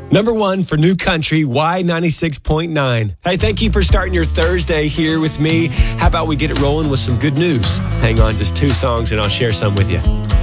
Number one for New Country, Y96.9. Hey, thank you for starting your Thursday here with me. How about we get it rolling with some good news? Hang on, just 2 songs and I'll share some with you.